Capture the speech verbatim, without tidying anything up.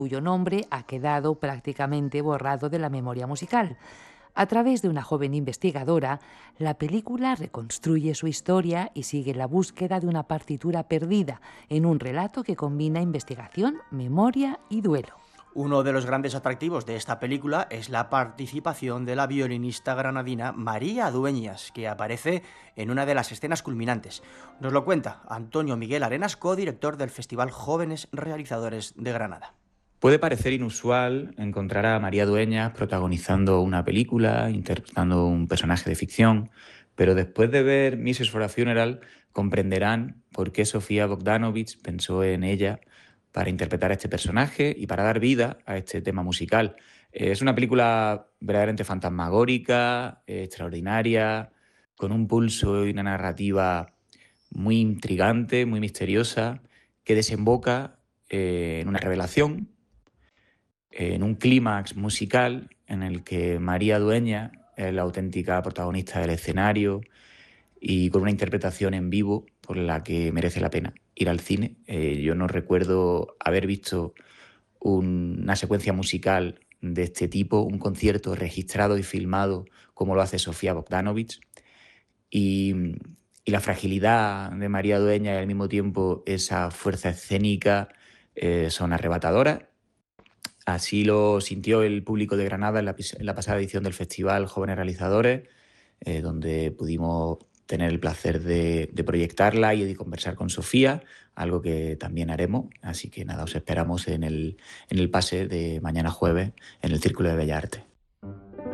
cuyo nombre ha quedado prácticamente borrado de la memoria musical. A través de una joven investigadora, la película reconstruye su historia y sigue la búsqueda de una partitura perdida en un relato que combina investigación, memoria y duelo. Uno de los grandes atractivos de esta película es la participación de la violinista granadina María Dueñas, que aparece en una de las escenas culminantes. Nos lo cuenta Antonio Miguel Arenas, codirector del Festival Jóvenes Realizadores de Granada. Puede parecer inusual encontrar a María Dueñas protagonizando una película, interpretando un personaje de ficción, pero después de ver missus for a Funeral comprenderán por qué Sofía Bogdanovich pensó en ella para interpretar a este personaje y para dar vida a este tema musical. Es una película verdaderamente fantasmagórica, eh, extraordinaria, con un pulso y una narrativa muy intrigante, muy misteriosa, que desemboca eh, en una revelación, en un clímax musical en el que María Dueñas es la auténtica protagonista del escenario y con una interpretación en vivo por la que merece la pena ir al cine. Eh, yo no recuerdo haber visto un- una secuencia musical de este tipo, un concierto registrado y filmado como lo hace Sofía Bogdanovich. Y, y la fragilidad de María Dueñas y al mismo tiempo esa fuerza escénica eh, son arrebatadoras. Así lo sintió el público de Granada en la, en la pasada edición del Festival Jóvenes Realizadores, eh, donde pudimos tener el placer de, de proyectarla y de conversar con Sofía, algo que también haremos. Así que nada, os esperamos en el, en el pase de mañana jueves en el Círculo de Bellas Artes.